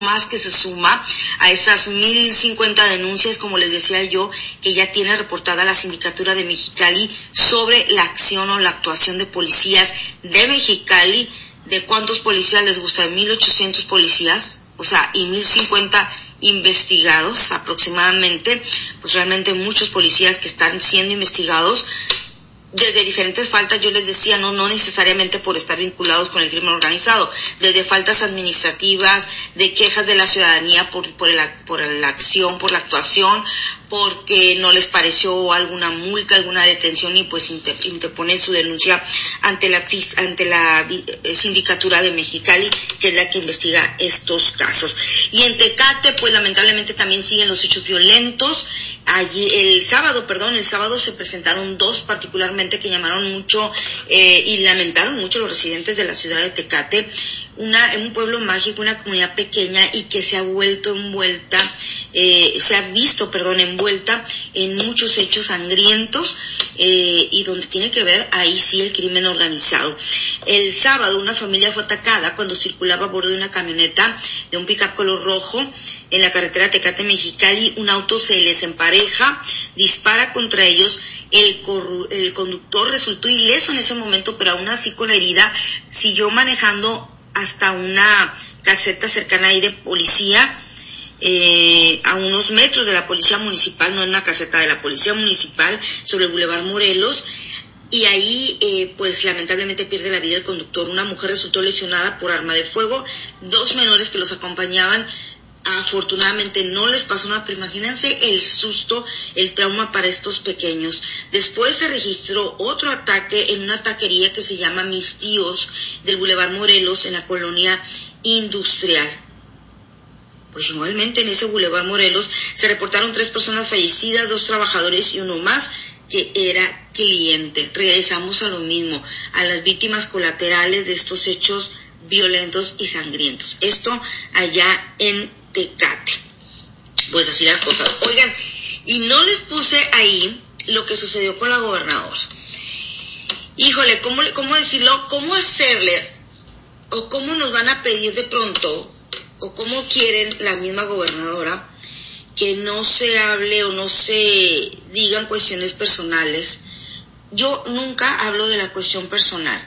más que se suma a esas 1,050 denuncias, como les decía yo, que ya tiene reportada la Sindicatura de Mexicali sobre la acción o la actuación de policías de Mexicali. ¿De cuántos policías les gusta? De 1,800 policías, o sea, y 1,050 investigados aproximadamente, pues realmente muchos policías que están siendo investigados desde diferentes faltas. Yo les decía, no necesariamente por estar vinculados con el crimen organizado, desde faltas administrativas, de quejas de la ciudadanía por la acción, por la actuación, porque no les pareció alguna multa, alguna detención, y pues interponen su denuncia ante la Sindicatura de Mexicali, que es la que investiga estos casos. Y en Tecate, pues lamentablemente también siguen los hechos violentos. El sábado se presentaron dos particularmente que llamaron mucho y lamentaron mucho los residentes de la ciudad de Tecate, un pueblo mágico, una comunidad pequeña, y que se ha envuelta en muchos hechos sangrientos, y donde tiene que ver ahí sí el crimen organizado. El sábado una familia fue atacada cuando circulaba a bordo de una camioneta de un pick-up color rojo en la carretera Tecate-Mexicali. Un auto se les empareja, dispara contra ellos. El conductor resultó ileso en ese momento, pero aún así con la herida siguió manejando hasta una caseta cercana ahí de policía, a unos metros de la policía municipal, no en una caseta de la policía municipal, sobre el Boulevard Morelos. Y ahí, pues lamentablemente pierde la vida el conductor. Una mujer resultó lesionada por arma de fuego. 2 menores que los acompañaban, afortunadamente no les pasó nada, pero imagínense el susto, el trauma para estos pequeños. Después se registró otro ataque en una taquería que se llama Mis Tíos, del Boulevard Morelos, en la colonia industrial. Pues igualmente en ese Boulevard Morelos se reportaron 3 personas fallecidas, 2 trabajadores y uno más que era cliente. Regresamos a lo mismo, a las víctimas colaterales de estos hechos violentos y sangrientos. Esto allá en Tecate. Pues así las cosas. Oigan, y no les puse ahí lo que sucedió con la gobernadora. Híjole, ¿cómo decirlo? ¿Cómo hacerle? ¿O cómo nos van a pedir de pronto? ¿O cómo quieren la misma gobernadora que no se hable o no se digan cuestiones personales? Yo nunca hablo de la cuestión personal.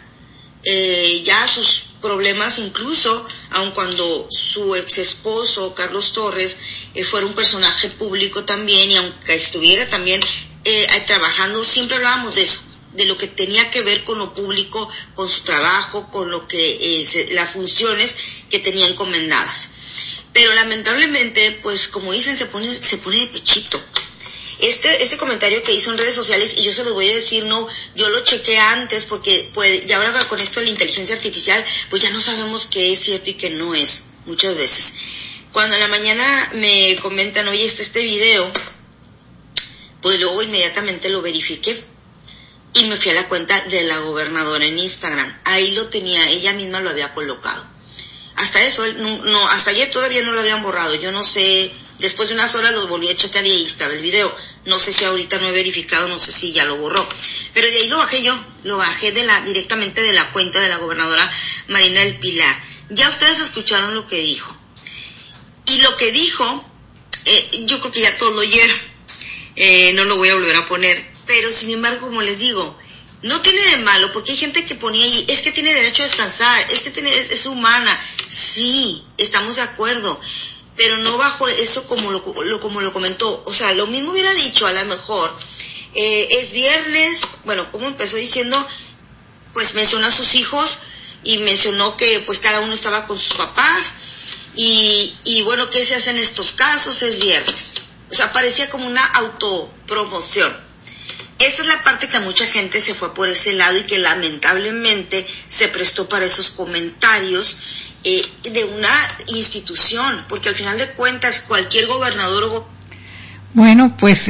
Ya sus problemas, incluso aun cuando su ex esposo Carlos Torres fuera un personaje público también, y aunque estuviera también trabajando, siempre hablábamos de eso, de lo que tenía que ver con lo público, con su trabajo, con lo que las funciones que tenía encomendadas. Pero lamentablemente, pues como dicen, se pone de pechito. Este comentario que hizo en redes sociales, y yo se lo voy a decir, no, yo lo chequé antes, porque pues ya ahora con esto de la inteligencia artificial, pues ya no sabemos qué es cierto y qué no es, muchas veces. Cuando en la mañana me comentan, oye, este video, pues luego inmediatamente lo verifiqué y me fui a la cuenta de la gobernadora en Instagram. Ahí lo tenía, ella misma lo había colocado. Hasta eso, hasta ayer todavía no lo habían borrado. Yo no sé, después de unas horas lo volví a checar y ahí estaba el video. No sé si ahorita no he verificado, no sé si ya lo borró. Pero de ahí lo bajé yo, directamente de la cuenta de la gobernadora Marina del Pilar. Ya ustedes escucharon lo que dijo. Y lo que dijo, yo creo que ya todos lo oyeron. No lo voy a volver a poner. Pero sin embargo, como les digo, no tiene de malo, porque hay gente que ponía ahí, es que tiene derecho a descansar, es humana. Sí, estamos de acuerdo, pero no bajo eso como lo comentó. O sea, lo mismo hubiera dicho, a lo mejor, es viernes, bueno, como empezó diciendo, pues mencionó a sus hijos, y mencionó que pues cada uno estaba con sus papás, y bueno, ¿qué se hace en estos casos? Es viernes. O sea, parecía como una autopromoción. Esa es la parte que a mucha gente se fue por ese lado, y que lamentablemente se prestó para esos comentarios de una institución, porque al final de cuentas cualquier gobernador Bueno, pues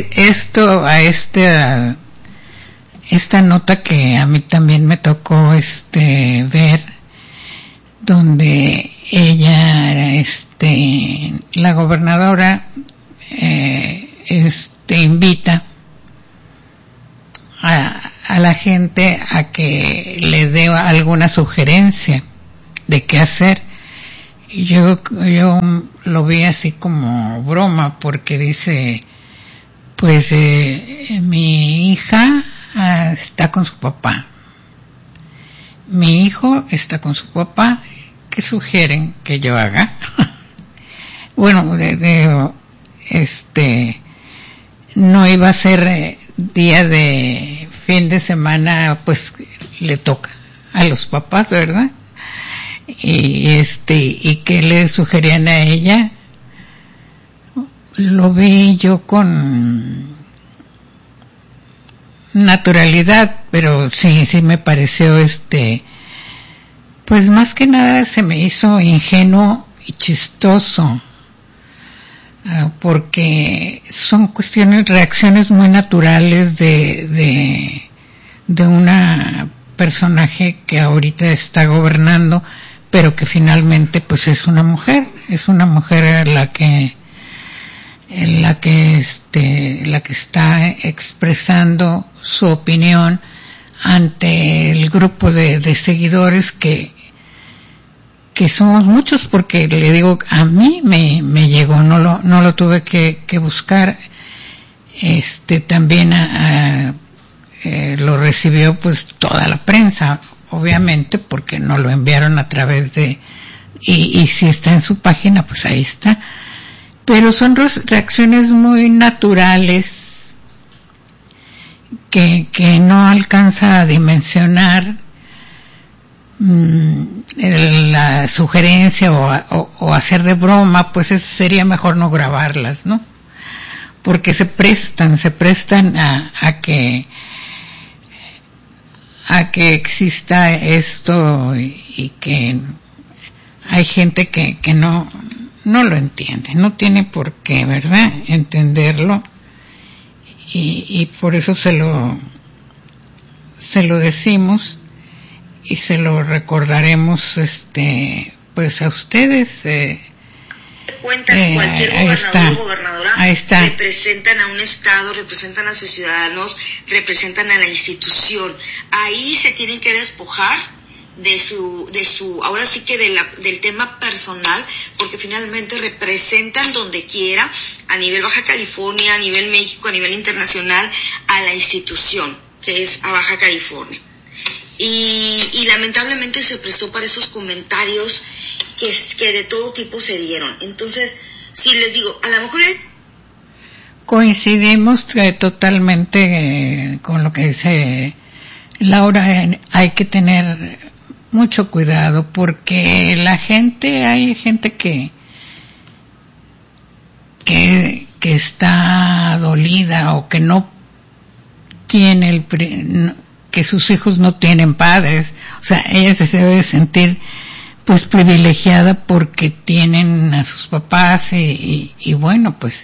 esta nota que a mí también me tocó ver, donde ella, la gobernadora, invita a la gente a que le dé alguna sugerencia de qué hacer. yo lo vi así como broma, porque dice, pues mi hija está con su papá, mi hijo está con su papá, ¿qué sugieren que yo haga? Bueno, no iba a ser día de fin de semana, pues le toca a los papás, ¿verdad? Y ¿qué le sugerían a ella? Lo vi yo con naturalidad, pero sí me pareció pues más que nada se me hizo ingenuo y chistoso, porque son reacciones muy naturales de una personaje que ahorita está gobernando, pero que finalmente pues es una mujer la que está expresando su opinión ante el grupo de seguidores que somos muchos, porque le digo, a mí me llegó, no lo tuve que buscar. También lo recibió pues toda la prensa, obviamente, porque nos lo enviaron a través y si está en su página, pues ahí está. Pero son reacciones muy naturales que no alcanza a dimensionar la sugerencia o hacer de broma, pues sería mejor no grabarlas, ¿no? Porque se prestan a que exista esto y que hay gente que no lo entiende, no tiene por qué, ¿verdad?, entenderlo, y por eso se lo decimos y se lo recordaremos pues a ustedes. Cuentas, cualquier gobernador o gobernadora representan a un estado, representan a sus ciudadanos, representan a la institución. Ahí se tienen que despojar de su ahora sí que del tema personal, porque finalmente representan donde quiera, a nivel Baja California, a nivel México, a nivel internacional, a la institución que es a Baja California. Y lamentablemente se prestó para esos comentarios que de todo tipo se dieron. Entonces, si les digo, a lo mejor coincidimos totalmente con lo que dice Laura. Hay que tener mucho cuidado, porque hay gente que está dolida, o que no tiene que sus hijos no tienen padres. O sea, ella se debe sentir pues privilegiada porque tienen a sus papás y bueno, pues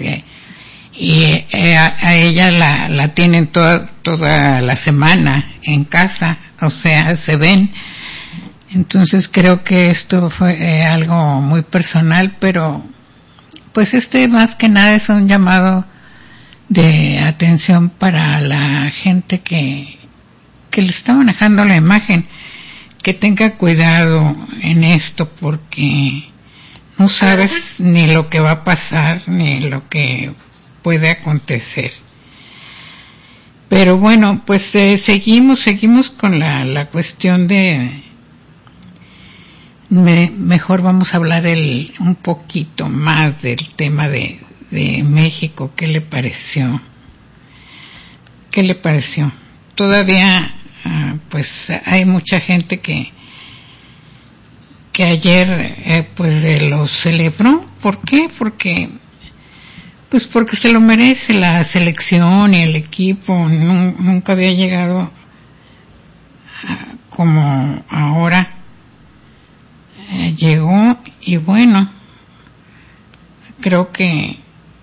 a ella la tienen toda la semana en casa, o sea, se ven. Entonces creo que esto fue algo muy personal, pero pues más que nada es un llamado de atención para la gente que le está manejando la imagen, que tenga cuidado en esto, porque no sabes ni lo que va a pasar ni lo que puede acontecer. Pero bueno, pues seguimos con la cuestión de mejor vamos a hablar un poquito más del tema de México. ¿Qué le pareció? Todavía pues hay mucha gente que ayer pues lo celebró. ¿Por qué? Porque se lo merece la selección y el equipo. Nunca había llegado como ahora llegó, y bueno, creo que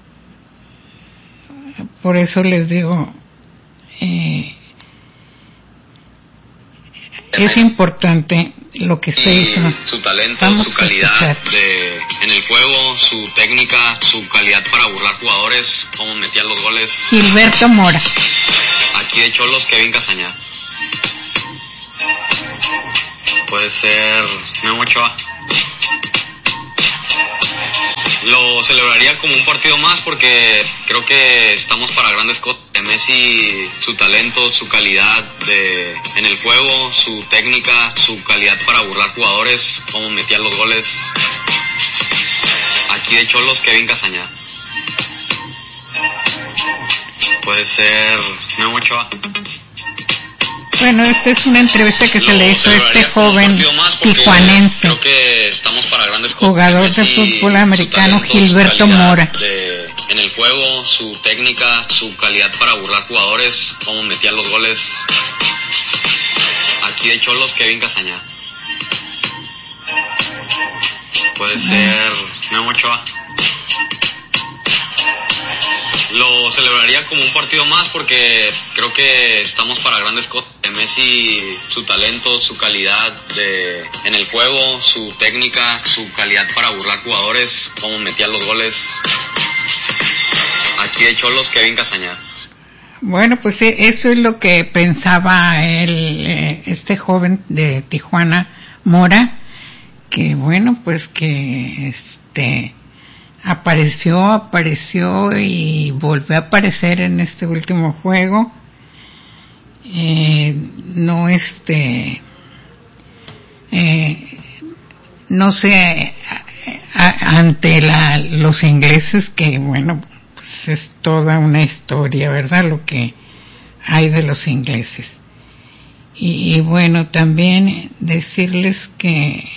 por eso les digo, es importante lo que está diciendo. Su talento, su calidad en el juego, su técnica, su calidad para burlar jugadores, cómo metía los goles. Gilberto Mora. Aquí de Cholos, Kevin Castañeda. Puede ser Memo Ochoa. celebraría como un partido más porque creo que estamos para grandes cosas. Messi, su talento, su calidad en el juego, su técnica, su calidad para burlar jugadores, cómo metía los goles. Aquí de Cholos, Kevin Castañeda. Puede ser Memo Ochoa. Bueno, esta es una entrevista que se le hizo a este joven tijuanense, creo que estamos para grandes cosas. Jugador de fútbol americano, Gilberto Mora. En el juego, su técnica, su calidad para burlar jugadores, cómo metía los goles. Aquí de Cholos, Kevin Castañeda. Puede ser Memo Ochoa. Lo celebraría como un partido más porque creo que estamos para grandes cosas. Messi, su talento, su calidad en el juego, su técnica, su calidad para burlar jugadores, cómo metía los goles. Aquí de Cholos, Kevin Castañeda. Bueno, pues eso es lo que pensaba este joven de Tijuana, Mora, que bueno, pues que apareció y volvió a aparecer en este último juego. No sé, ante los ingleses, que bueno, pues es toda una historia, ¿verdad? Lo que hay de los ingleses. Y bueno, también decirles que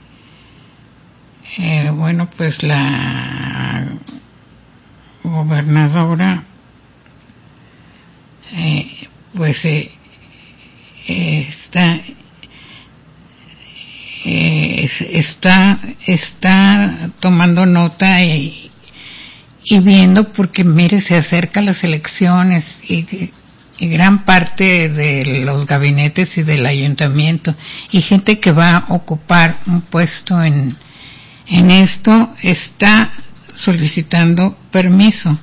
bueno, pues la gobernadora pues está tomando nota y viendo, porque mire, se acercan las elecciones y gran parte de los gabinetes y del ayuntamiento y gente que va a ocupar un puesto en esto está solicitando permiso.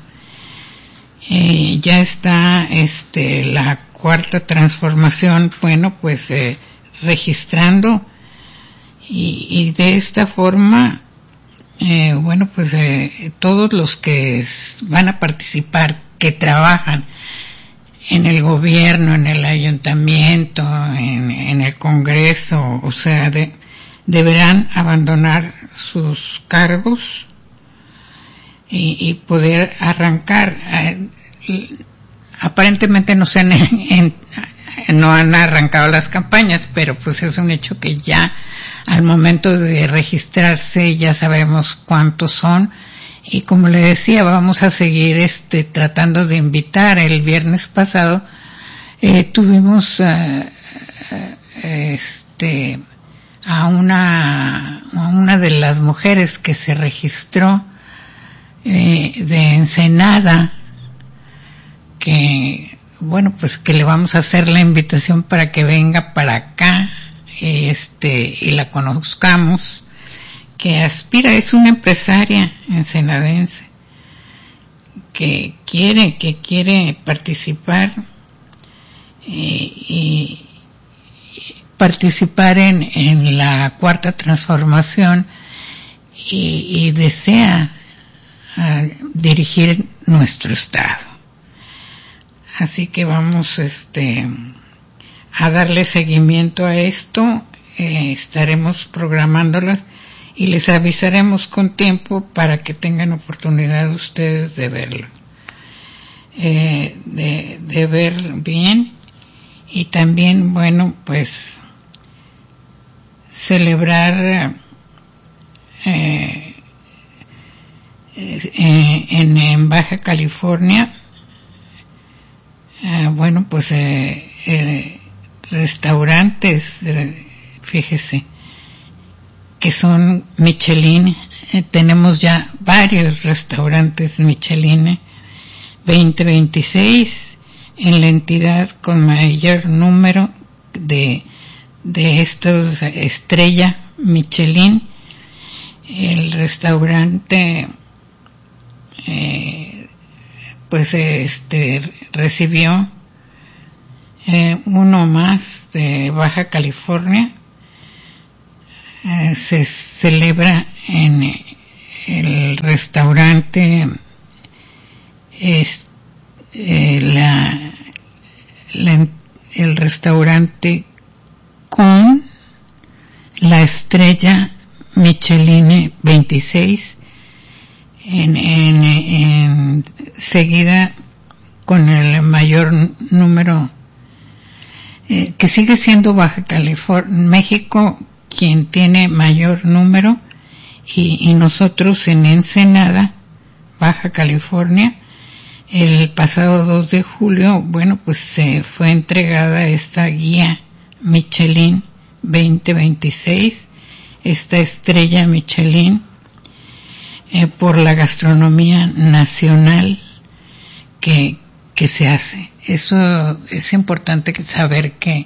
Ya está la cuarta transformación, bueno, pues registrando y de esta forma bueno, pues todos los que van a participar, que trabajan en el gobierno, en el ayuntamiento, en el Congreso, o sea, deberán abandonar sus cargos y poder arrancar. Aparentemente no han arrancado las campañas, pero pues es un hecho que ya al momento de registrarse ya sabemos cuántos son. Y como le decía, vamos a seguir tratando de invitar. El viernes pasado tuvimos a una de las mujeres que se registró de Ensenada, que bueno, pues que le vamos a hacer la invitación para que venga para acá y la conozcamos, que aspira, es una empresaria ensenadense que quiere participar y participar en la cuarta transformación y desea dirigir nuestro estado. Así que vamos a darle seguimiento a esto. Estaremos programándolas y les avisaremos con tiempo para que tengan oportunidad ustedes de verlo, de ver bien. Y también, bueno, pues celebrar en Baja California, bueno, pues restaurantes, fíjese, que son Michelin. Tenemos ya varios restaurantes Michelin, 2026 en la entidad con mayor número de estos estrella Michelin. El restaurante pues recibió uno más de Baja California. Se celebra en el restaurante es el restaurante con la estrella Michelin 26 en seguida con el mayor número, que sigue siendo Baja California, México quien tiene mayor número, y nosotros en Ensenada, Baja California, el pasado 2 de julio, bueno, pues se fue entregada esta guía Michelin 2026, esta estrella Michelin, por la gastronomía nacional que se hace. Eso es importante saber que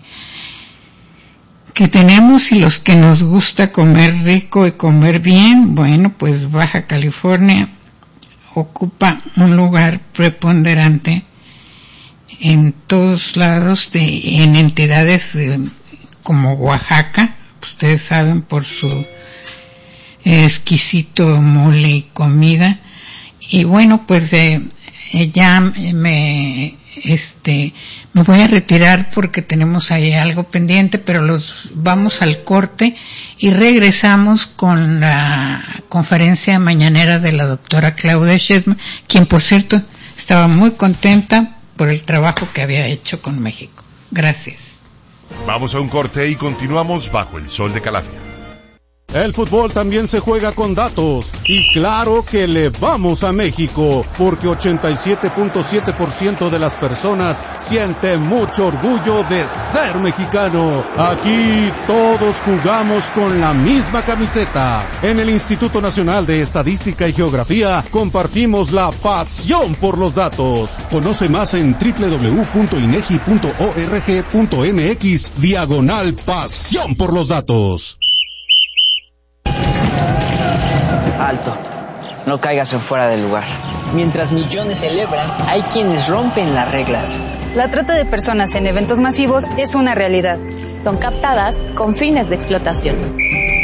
tenemos, y los que nos gusta comer rico y comer bien, bueno, pues Baja California ocupa un lugar preponderante en todos lados, en entidades como Oaxaca, ustedes saben, por su exquisito mole y comida. Y bueno, pues ya me voy a retirar porque tenemos ahí algo pendiente, pero vamos al corte y regresamos con la conferencia mañanera de la doctora Claudia Sheinbaum, quien por cierto estaba muy contenta por el trabajo que había hecho con México. Gracias. Vamos a un corte y continuamos bajo el sol de Calafia. El fútbol también se juega con datos, y claro que le vamos a México, porque 87.7% de las personas siente mucho orgullo de ser mexicano. Aquí todos jugamos con la misma camiseta. En el Instituto Nacional de Estadística y Geografía compartimos la pasión por los datos. Conoce más en www.inegi.org.mx/pasión por los datos. Alto, no caigas en fuera del lugar. Mientras millones celebran, hay quienes rompen las reglas. La trata de personas en eventos masivos es una realidad. Son captadas con fines de explotación.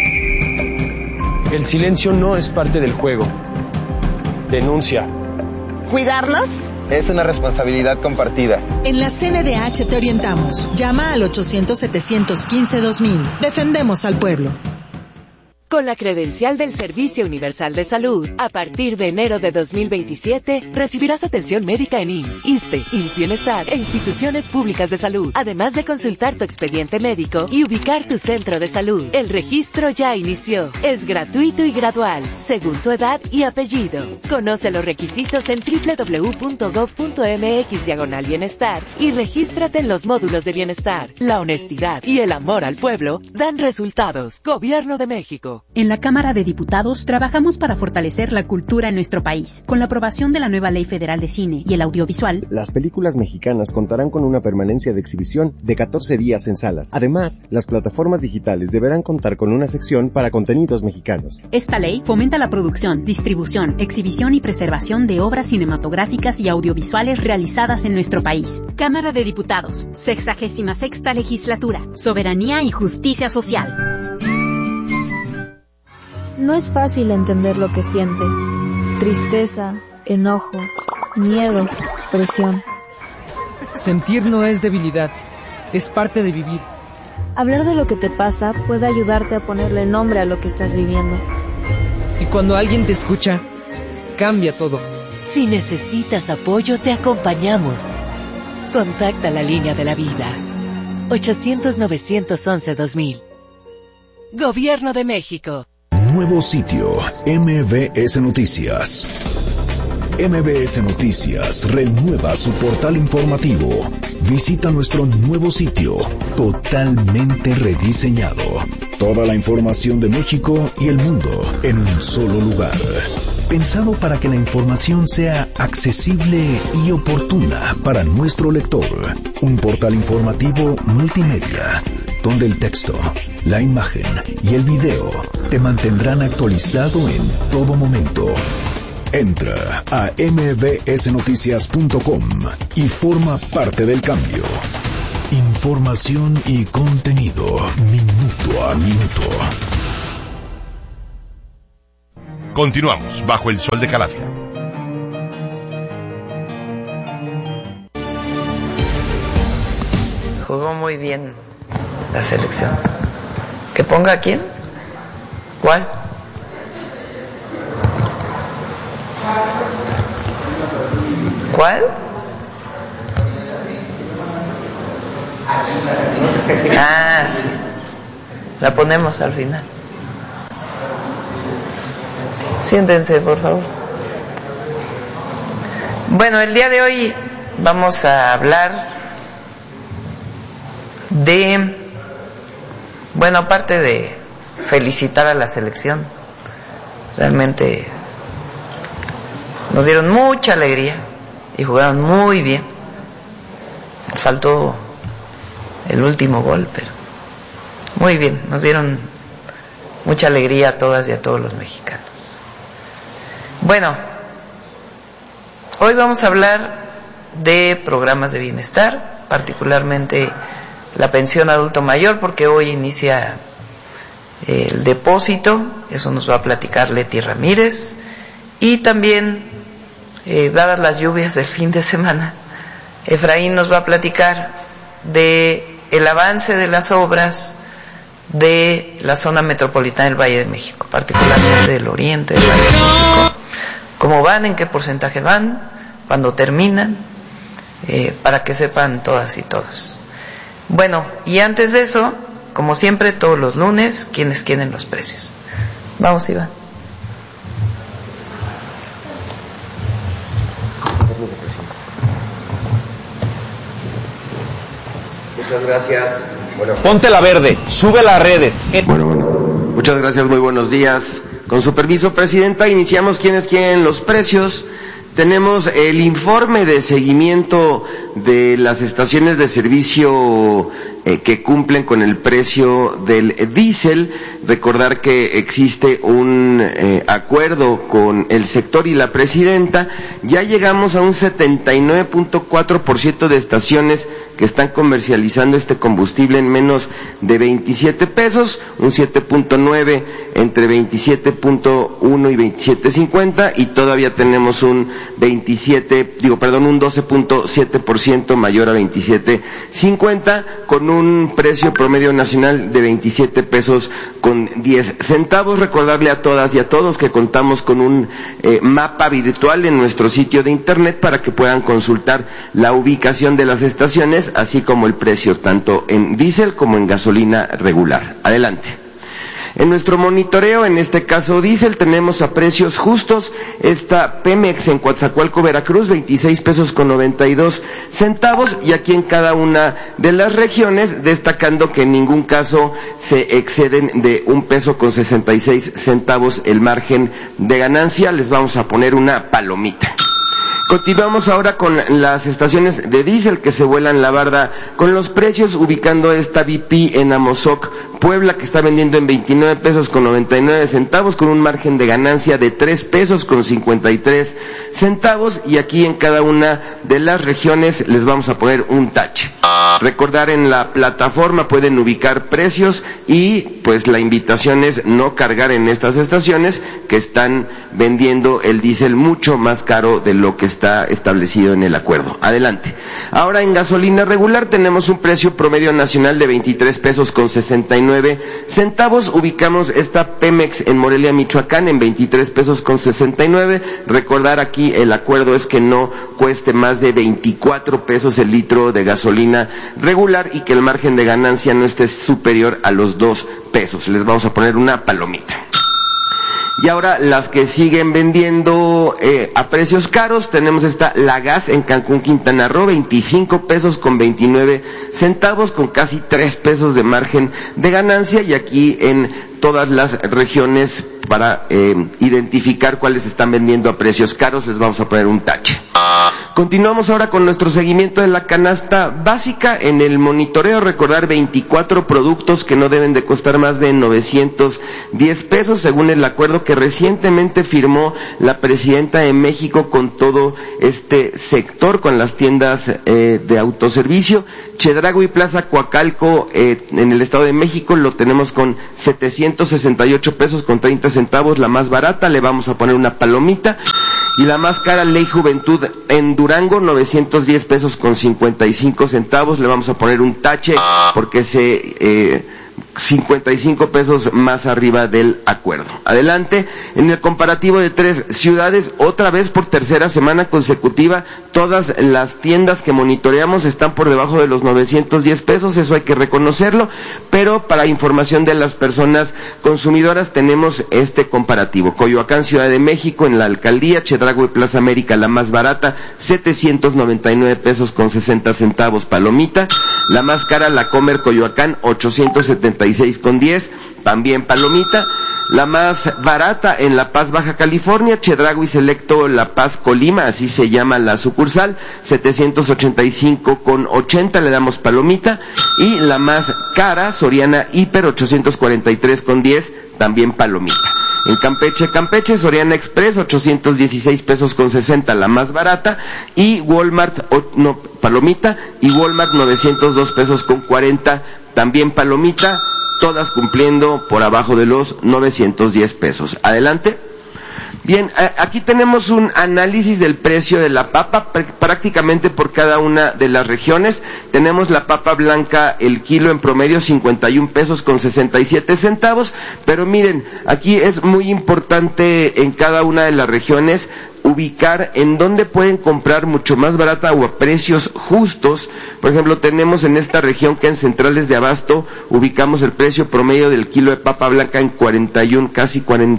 El silencio no es parte del juego. Denuncia. ¿Cuidarnos? Es una responsabilidad compartida. En la CNDH te orientamos. Llama al 800-715-2000. Defendemos al pueblo. Con la credencial del Servicio Universal de Salud, a partir de enero de 2027, recibirás atención médica en IMSS, ISSSTE, IMSS Bienestar e instituciones públicas de salud, además de consultar tu expediente médico y ubicar tu centro de salud. El registro ya inició. Es gratuito y gradual, según tu edad y apellido. Conoce los requisitos en www.gov.mx/bienestar y regístrate en los módulos de bienestar. La honestidad y el amor al pueblo dan resultados. Gobierno de México. En la Cámara de Diputados trabajamos para fortalecer la cultura en nuestro país. Con la aprobación de la nueva Ley Federal de Cine y el Audiovisual, las películas mexicanas contarán con una permanencia de exhibición de 14 días en salas. Además, las plataformas digitales deberán contar con una sección para contenidos mexicanos. Esta ley fomenta la producción, distribución, exhibición y preservación de obras cinematográficas y audiovisuales realizadas en nuestro país. Cámara de Diputados, 66ª Legislatura, Soberanía y Justicia Social. No es fácil entender lo que sientes. Tristeza, enojo, miedo, presión. Sentir no es debilidad, es parte de vivir. Hablar de lo que te pasa puede ayudarte a ponerle nombre a lo que estás viviendo. Y cuando alguien te escucha, cambia todo. Si necesitas apoyo, te acompañamos. Contacta la línea de la vida. 800-911-2000. Gobierno de México. Nuevo sitio, MBS Noticias. MBS Noticias renueva su portal informativo. Visita nuestro nuevo sitio, totalmente rediseñado. Toda la información de México y el mundo en un solo lugar. Pensado para que la información sea accesible y oportuna para nuestro lector. Un portal informativo multimedia, donde el texto, la imagen y el video te mantendrán actualizado en todo momento. Entra a mbsnoticias.com y forma parte del cambio. Información y contenido, minuto a minuto. Continuamos bajo el sol de Calafia. Jugó muy bien la selección. ¿Que ponga a quién? ¿Cuál? ¿Cuál? Ah, sí. La ponemos al final. Siéntense, por favor. Bueno, el día de hoy vamos a hablar de, bueno, aparte de felicitar a la selección, realmente nos dieron mucha alegría y jugaron muy bien. Nos faltó el último gol, pero muy bien, nos dieron mucha alegría a todas y a todos los mexicanos. Bueno, hoy vamos a hablar de programas de bienestar, particularmente la pensión adulto mayor, porque hoy inicia el depósito, eso nos va a platicar Leti Ramírez, y también, dadas las lluvias del fin de semana, Efraín nos va a platicar de el avance de las obras de la zona metropolitana del Valle de México, particularmente del oriente del Valle de México. ¿Cómo van? ¿En qué porcentaje van? ¿Cuándo terminan? Para que sepan todas y todos. Bueno, y antes de eso, como siempre, todos los lunes, ¿quiénes quieren los precios? Vamos, Iván. Muchas gracias. Bueno, ponte la verde, sube a las redes. Bueno. Muchas gracias, muy buenos días. Con su permiso, Presidenta, iniciamos quienes quieren los precios. Tenemos el informe de seguimiento de las estaciones de servicio que cumplen con el precio del diésel. Recordar que existe un acuerdo con el sector y la Presidenta. Ya llegamos a un 79.4% de estaciones que están comercializando este combustible en menos de 27 pesos, un 7.9 entre 27.1 y 27.50, y todavía tenemos un 12.7% mayor a 27.50, con un precio promedio nacional de 27 pesos con 10 centavos. Recordarle a todas y a todos que contamos con un mapa virtual en nuestro sitio de internet para que puedan consultar la ubicación de las estaciones, así como el precio tanto en diésel como en gasolina regular. Adelante. En nuestro monitoreo, en este caso diésel, tenemos a precios justos esta Pemex en Coatzacoalco, Veracruz, 26 pesos con 92 centavos, y aquí en cada una de las regiones, destacando que en ningún caso se exceden de 1 peso con 66 centavos el margen de ganancia. Les vamos a poner una palomita. Continuamos ahora con las estaciones de diésel que se vuelan la barda con los precios, ubicando esta BP en Amozoc, Puebla, que está vendiendo en 29 pesos con 99 centavos, con un margen de ganancia de 3 pesos con 53 centavos, y aquí en cada una de las regiones les vamos a poner un tache. Recordar, en la plataforma pueden ubicar precios, y pues la invitación es no cargar en estas estaciones que están vendiendo el diésel mucho más caro de lo que está establecido en el acuerdo. Adelante. Ahora, en gasolina regular tenemos un precio promedio nacional de 23 pesos con 69 centavos. Ubicamos esta Pemex en Morelia, Michoacán, en 23 pesos con 69. Recordar, aquí el acuerdo es que no cueste más de 24 pesos el litro de gasolina regular y que el margen de ganancia no esté superior a los 2 pesos. Les vamos a poner una palomita. Y ahora, las que siguen vendiendo a precios caros, tenemos esta La Gas en Cancún, Quintana Roo, 25 pesos con 29 centavos, con casi 3 pesos de margen de ganancia, y aquí en todas las regiones, para identificar cuáles están vendiendo a precios caros, les vamos a poner un tache. Continuamos ahora con nuestro seguimiento de la canasta básica. En el monitoreo, recordar 24 productos que no deben de costar más de 910 pesos, según el acuerdo que recientemente firmó la Presidenta de México con todo este sector, con las tiendas de autoservicio. Chedraui y Plaza Coacalco en el Estado de México lo tenemos con 700 768 pesos con 30 centavos, la más barata, le vamos a poner una palomita. Y la más cara, Ley Juventud en Durango, 910 pesos con 55 centavos, le vamos a poner un tache porque 55 pesos más arriba del acuerdo. Adelante, en el comparativo de 3 ciudades, otra vez por tercera semana consecutiva, todas las tiendas que monitoreamos están por debajo de los 910 pesos, eso hay que reconocerlo, pero para información de las personas consumidoras tenemos este comparativo. Coyoacán, Ciudad de México, en la alcaldía, Chedraui, Plaza América, la más barata, 799 pesos con 60 centavos, palomita. La más cara, La Comer, Coyoacán, 876 con 10, también palomita. La más barata en La Paz, Baja California, Chedraui Selecto, La Paz, Colima, así se llama la sucursal, 785 con 80, le damos palomita. Y la más cara, Soriana Hiper, 843 con 10, también palomita. En Campeche, Soriana Express, 816 pesos con 60, la más barata, y Walmart, palomita, y Walmart, 902 pesos con 40, también palomita, todas cumpliendo por abajo de los 910 pesos. Adelante. Bien, aquí tenemos un análisis del precio de la papa prácticamente por cada una de las regiones. Tenemos la papa blanca, el kilo en promedio 51 pesos con 67 centavos, pero miren, aquí es muy importante en cada una de las regiones ubicar en dónde pueden comprar mucho más barata o a precios justos. Por ejemplo, tenemos en esta región que en centrales de abasto ubicamos el precio promedio del kilo de papa blanca en 41, casi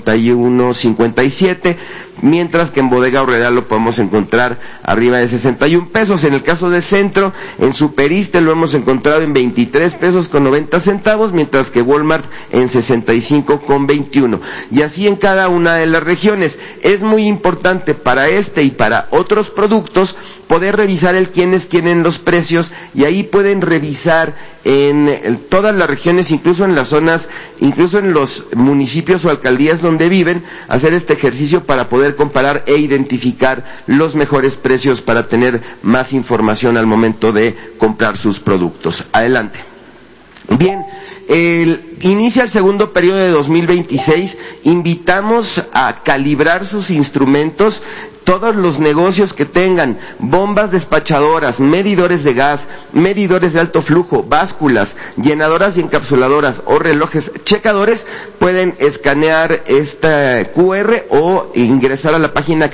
41.57, mientras que en Bodega Aurrera lo podemos encontrar arriba de 61 pesos. En el caso de centro, en Superiste lo hemos encontrado en 23 pesos con 90 centavos, mientras que Walmart en 65 con 21. Y así en cada una de las regiones. Es muy importante para este y para otros productos poder revisar quiénes tienen los precios, y ahí pueden revisar en todas las regiones, incluso en las zonas, incluso en los municipios o alcaldías donde viven, hacer este ejercicio para poder comparar e identificar los mejores precios para tener más información al momento de comprar sus productos. Adelante. Bien, inicia el segundo periodo de 2026, invitamos a calibrar sus instrumentos. Todos los negocios que tengan bombas despachadoras, medidores de gas, medidores de alto flujo, básculas, llenadoras y encapsuladoras o relojes checadores, pueden escanear esta QR o ingresar a la página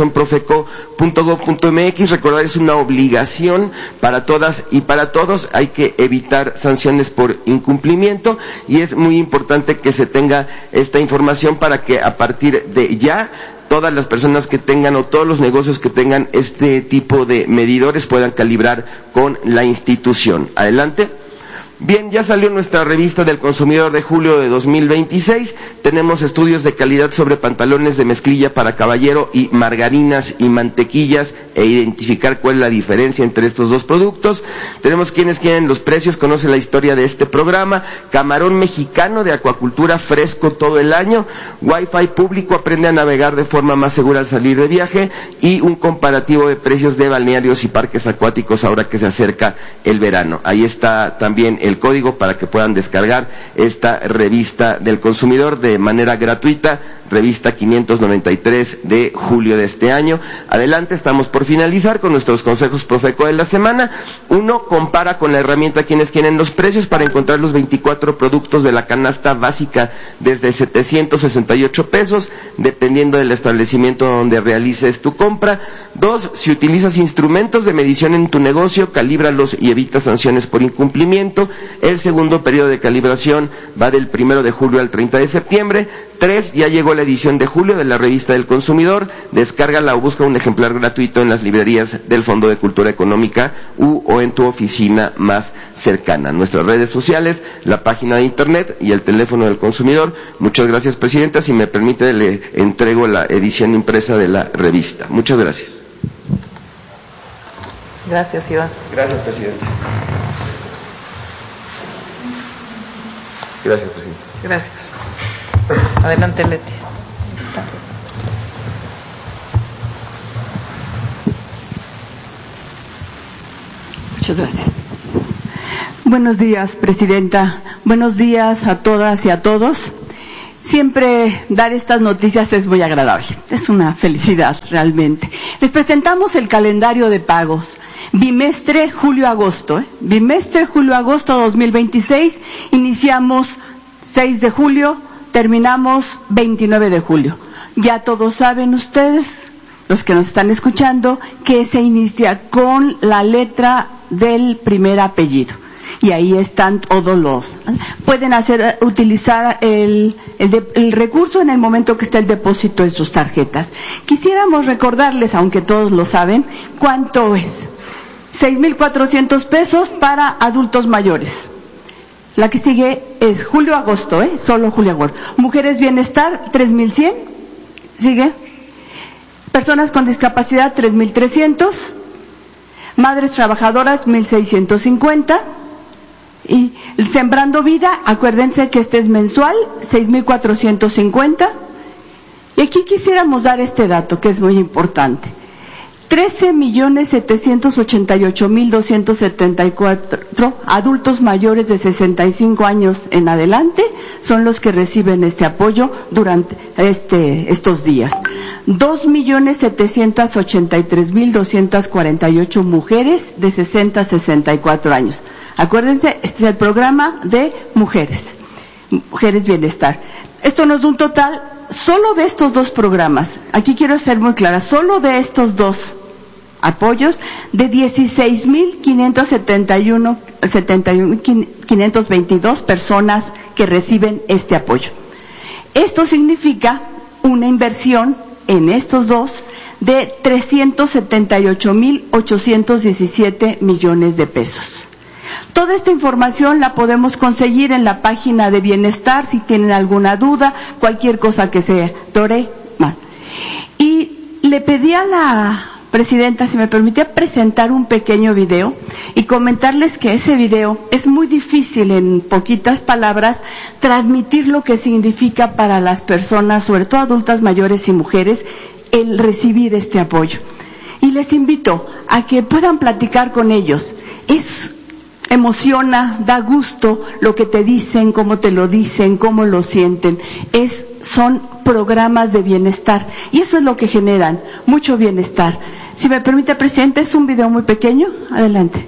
calibracionprofeco.gov.mx. Recordar, es una obligación para todas y para todos. Hay que evitar sanciones por incumplimiento, y es muy importante que se tenga esta información para que a partir de ya todas las personas que tengan o todos los negocios que tengan este tipo de medidores puedan calibrar con la institución. Adelante. Bien, ya salió nuestra revista del consumidor de julio de 2026. Tenemos estudios de calidad sobre pantalones de mezclilla para caballero y margarinas y mantequillas, e identificar cuál es la diferencia entre estos dos productos. Tenemos quienes quieren los precios, conoce la historia de este programa, camarón mexicano de acuacultura fresco todo el año, Wi-Fi público, aprende a navegar de forma más segura al salir de viaje, y un comparativo de precios de balnearios y parques acuáticos ahora que se acerca el verano. Ahí está también el código para que puedan descargar esta revista del consumidor de manera gratuita, revista 593 de julio de este año. Adelante, estamos por finalizar con nuestros consejos Profeco de la semana. Uno, compara con la herramienta quienes quieren los precios para encontrar los 24 productos de la canasta básica desde 768 pesos, dependiendo del establecimiento donde realices tu compra. Dos, si utilizas instrumentos de medición en tu negocio, calíbralos y evita sanciones por incumplimiento. El segundo periodo de calibración va del 1 de julio al 30 de septiembre. 3, ya llegó la edición de julio de la revista del consumidor, descárgala o busca un ejemplar gratuito en las librerías del Fondo de Cultura Económica o en tu oficina más cercana. Nuestras redes sociales, la página de internet y el teléfono del consumidor. Muchas gracias, Presidenta. Si me permite, le entrego la edición impresa de la revista. Muchas gracias. Gracias, Iván. Gracias, Presidenta. Gracias, Presidenta. Gracias. Adelante, Leti. Muchas gracias. Buenos días, Presidenta. Buenos días a todas y a todos. Siempre dar estas noticias es muy agradable, es una felicidad realmente. Les presentamos el calendario de pagos, bimestre julio-agosto, bimestre julio-agosto 2026, iniciamos 6 de julio, terminamos 29 de julio. Ya todos saben ustedes, los que nos están escuchando, que se inicia con la letra del primer apellido. Y ahí están todos los. Pueden utilizar el recurso en el momento que está el depósito en sus tarjetas. Quisiéramos recordarles, aunque todos lo saben, cuánto es. 6,400 pesos para adultos mayores. La que sigue es julio-agosto, solo julio-agosto. Mujeres Bienestar, 3,100. Sigue. Personas con discapacidad, 3,300. Madres Trabajadoras, 1,650. Y Sembrando Vida, acuérdense que este es mensual, 6,450. Y aquí quisiéramos dar este dato que es muy importante. 13,788,274 adultos mayores de 65 años en adelante son los que reciben este apoyo durante estos días. 2,783,248 mujeres de 60 a 64 años. Acuérdense, este es el programa de Mujeres Bienestar. Esto nos da un total, solo de estos dos programas, aquí quiero ser muy clara, solo de estos dos apoyos, de 16,522 personas que reciben este apoyo. Esto significa una inversión en estos dos de 378,817 millones de pesos. Toda esta información la podemos conseguir en la página de Bienestar, si tienen alguna duda, cualquier cosa que se atore. Y le pedí a la presidenta, si me permitía, presentar un pequeño video y comentarles que ese video es muy difícil, en poquitas palabras, transmitir lo que significa para las personas, sobre todo adultas mayores y mujeres, el recibir este apoyo. Y les invito a que puedan platicar con ellos. Emociona, da gusto lo que te dicen, cómo te lo dicen, cómo lo sienten. Son programas de bienestar y eso es lo que generan, mucho bienestar. Si me permite, presidente, es un video muy pequeño. Adelante.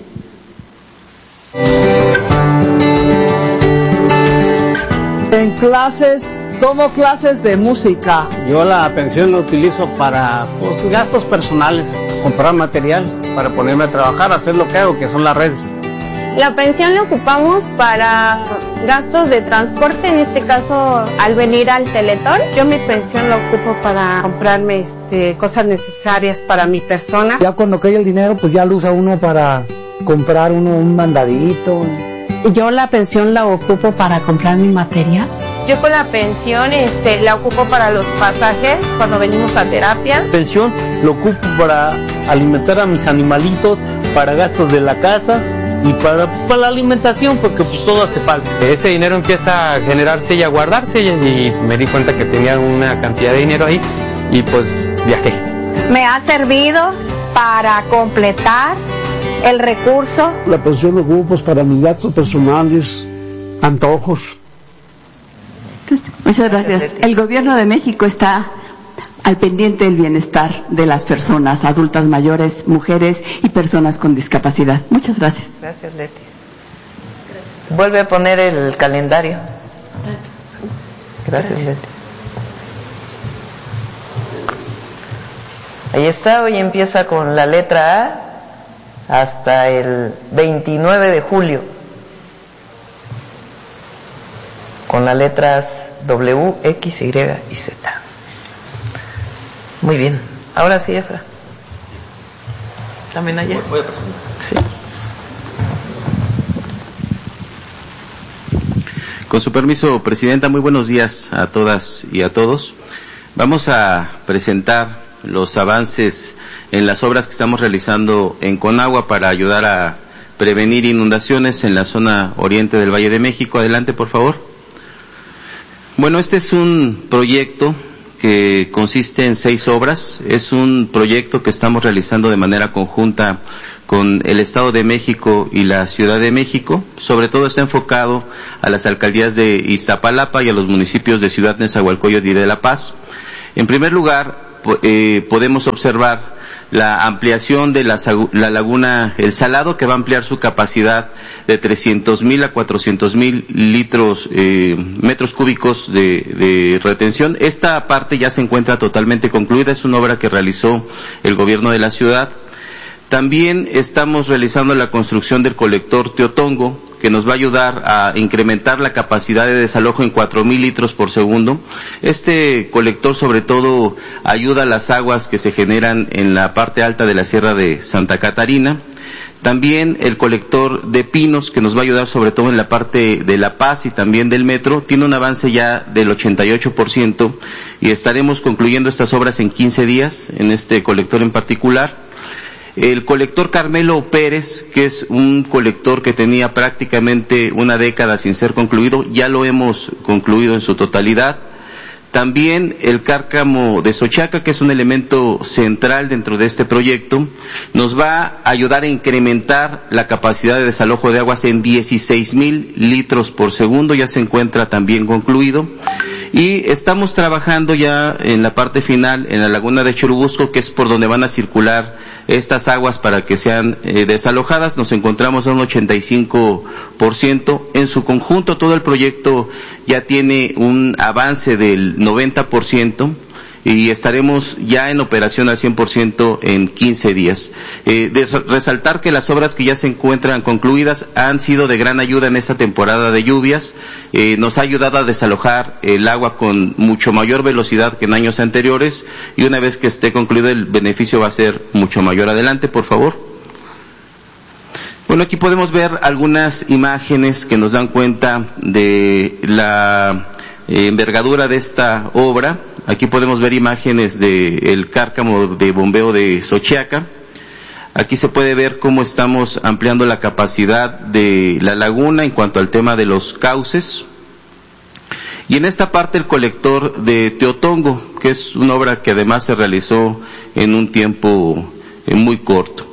En clases, tomo clases de música. Yo la pensión la utilizo para gastos personales, comprar material, para ponerme a trabajar, hacer lo que hago, que son las redes. La pensión la ocupamos para gastos de transporte, en este caso al venir al Teletón. Yo mi pensión la ocupo para comprarme cosas necesarias para mi persona. Ya cuando cae el dinero, pues ya lo usa uno para comprar un mandadito. Yo la pensión la ocupo para comprar mi material. Yo con la pensión la ocupo para los pasajes cuando venimos a terapia. Pensión lo ocupo para alimentar a mis animalitos, para gastos de la casa y para la alimentación, porque pues todo hace falta. Ese dinero empieza a generarse y a guardarse y me di cuenta que tenía una cantidad de dinero ahí y pues viajé. Me ha servido para completar el recurso. La pensión lo ocupo pues para mis gastos personales, antojos. Muchas gracias. El gobierno de México está al pendiente del bienestar de las personas, adultas mayores, mujeres y personas con discapacidad. Muchas gracias. Gracias, Leti. Vuelve a poner el calendario. Gracias, Leti. Ahí está, hoy empieza con la letra A hasta el 29 de julio. Con las letras W, X, Y y Z. Muy bien. Ahora sí, Efra. ¿También ayer? Voy a presentar. Sí. Con su permiso, Presidenta, muy buenos días a todas y a todos. Vamos a presentar los avances en las obras que estamos realizando en Conagua para ayudar a prevenir inundaciones en la zona oriente del Valle de México. Adelante, por favor. Bueno, este es un proyecto que consiste en 6 obras. Es un proyecto que estamos realizando de manera conjunta con el Estado de México y la Ciudad de México. Sobre todo está enfocado a las alcaldías de Iztapalapa y a los municipios de Ciudad Nezahualcóyotl y de La Paz. En primer lugar, podemos observar la ampliación de la laguna El Salado, que va a ampliar su capacidad de 300,000 a 400,000 metros cúbicos de retención. Esta parte ya se encuentra totalmente concluida, es una obra que realizó el gobierno de la ciudad. También estamos realizando la construcción del colector Teotongo, que nos va a ayudar a incrementar la capacidad de desalojo en 4,000 litros por segundo. Este colector sobre todo ayuda a las aguas que se generan en la parte alta de la Sierra de Santa Catarina. También el colector de Pinos, que nos va a ayudar sobre todo en la parte de La Paz y también del metro, tiene un avance ya del 88% y estaremos concluyendo estas obras en 15 días, en este colector en particular. El colector Carmelo Pérez, que es un colector que tenía prácticamente una década sin ser concluido, ya lo hemos concluido en su totalidad. También el cárcamo de Xochiaca, que es un elemento central dentro de este proyecto, nos va a ayudar a incrementar la capacidad de desalojo de aguas en 16,000 litros por segundo, ya se encuentra también concluido. Y estamos trabajando ya en la parte final, en la laguna de Churubusco, que es por donde van a circular estas aguas para que sean desalojadas. Nos encontramos a un 85%. En su conjunto, todo el proyecto ya tiene un avance del 90%. Y estaremos ya en operación al 100% en 15 días. Resaltar que las obras que ya se encuentran concluidas han sido de gran ayuda en esta temporada de lluvias. Nos ha ayudado a desalojar el agua con mucho mayor velocidad que en años anteriores, y una vez que esté concluido el beneficio va a ser mucho mayor. Adelante, por favor. Bueno, aquí podemos ver algunas imágenes que nos dan cuenta de la envergadura de esta obra. Aquí podemos ver imágenes del cárcamo de bombeo de Xochiaca. Aquí se puede ver cómo estamos ampliando la capacidad de la laguna en cuanto al tema de los cauces. Y en esta parte el colector de Teotongo, que es una obra que además se realizó en un tiempo muy corto.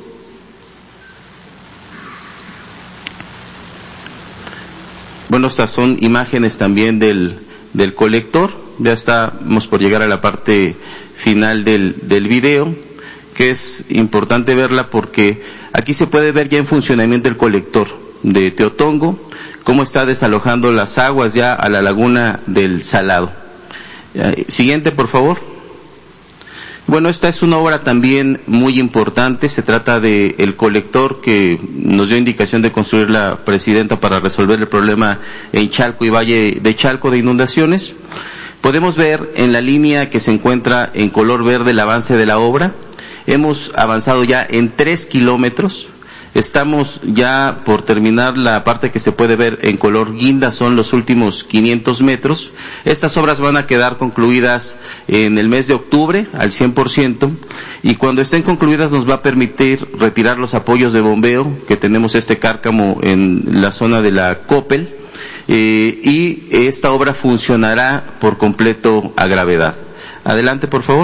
Bueno, estas son imágenes también del colector. Ya estamos por llegar a la parte final del video, que es importante verla porque aquí se puede ver ya en funcionamiento el colector de Teotongo, cómo está desalojando las aguas ya a la laguna del Salado. Siguiente, por favor. Bueno, esta es una obra también muy importante. Se trata de el colector que nos dio indicación de construir la presidenta para resolver el problema en Chalco y Valle de Chalco de inundaciones. Podemos ver en la línea que se encuentra en color verde el avance de la obra. Hemos avanzado ya en 3 kilómetros. Estamos ya por terminar la parte que se puede ver en color guinda, son los últimos 500 metros. Estas obras van a quedar concluidas en el mes de octubre al 100%, y cuando estén concluidas nos va a permitir retirar los apoyos de bombeo, que tenemos este cárcamo en la zona de la Coppel, y esta obra funcionará por completo a gravedad. Adelante, por favor.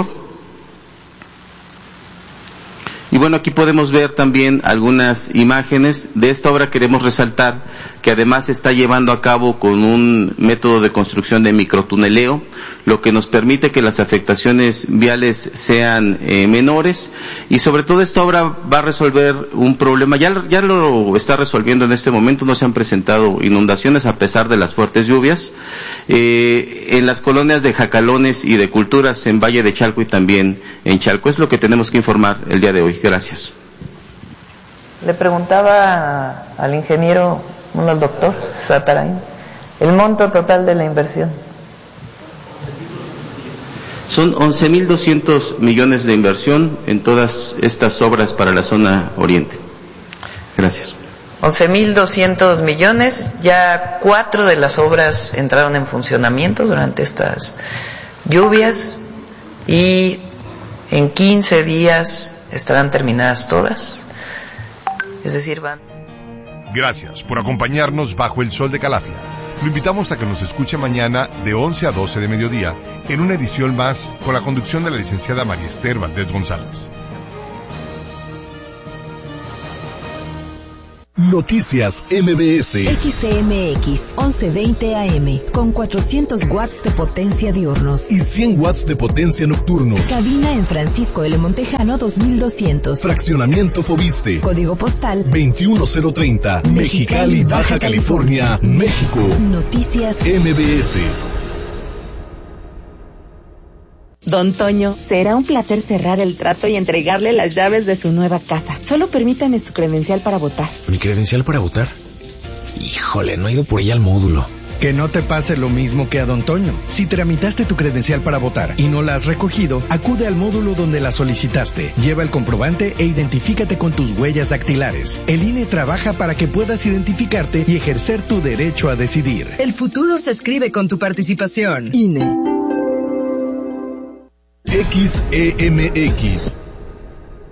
Y bueno, aquí podemos ver también algunas imágenes de esta obra. Queremos resaltar que además se está llevando a cabo con un método de construcción de microtuneleo, lo que nos permite que las afectaciones viales sean menores, y sobre todo esta obra va a resolver un problema, ya lo está resolviendo en este momento. No se han presentado inundaciones a pesar de las fuertes lluvias en las colonias de Jacalones y de Culturas en Valle de Chalco y también en Chalco. Es lo que tenemos que informar el día de hoy. Gracias. Le preguntaba al ingeniero, al doctor Satarain, el monto total de la inversión. Son 11,200 millones de inversión en todas estas obras para la zona oriente. Gracias. 11,200 millones, ya 4 de las obras entraron en funcionamiento durante estas lluvias y en 15 días estarán terminadas todas. Es decir, van. Gracias por acompañarnos bajo el sol de Calafia. Lo invitamos a que nos escuche mañana de 11 a 12 de mediodía en una edición más con la conducción de la licenciada María Esther Valdés González. Noticias MBS. XCMX 1120 AM con 400 watts de potencia diurnos y 100 watts de potencia nocturnos. Cabina en Francisco L. Montejano 2200. Fraccionamiento Fobiste. Código postal 21030. Mexicali, Baja California, México. Noticias MBS. Don Toño, será un placer cerrar el trato y entregarle las llaves de su nueva casa. Solo permítame su credencial para votar. ¿Mi credencial para votar? Híjole, no he ido por ella al módulo. Que no te pase lo mismo que a Don Toño. Si tramitaste tu credencial para votar y no la has recogido, acude al módulo donde la solicitaste. Lleva el comprobante e identifícate con tus huellas dactilares. El INE trabaja para que puedas identificarte y ejercer tu derecho a decidir. El futuro se escribe con tu participación. INE. XEMX